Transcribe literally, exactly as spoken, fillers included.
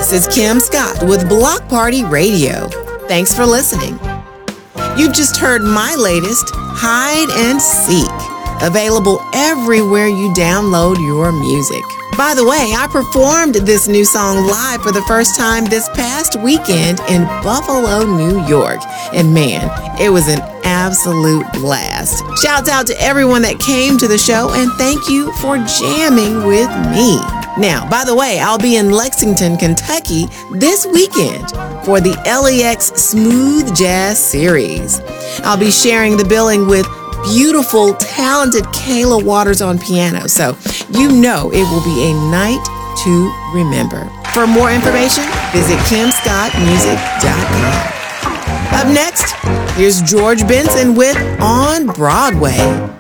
This is Kim Scott with Block Party Radio. Thanks for listening. You've just heard my latest, Hide and Seek, available everywhere you download your music. By the way, I performed this new song live for the first time this past weekend in Buffalo, New York. And man, it was an absolute blast. Shouts out to everyone that came to the show, and thank you for jamming with me. Now, by the way, I'll be in Lexington, Kentucky this weekend for the L E X Smooth Jazz Series. I'll be sharing the billing with beautiful, talented Kayla Waters on piano, so you know it will be a night to remember. For more information, visit kim scott music dot com. Up next, here's George Benson with On Broadway.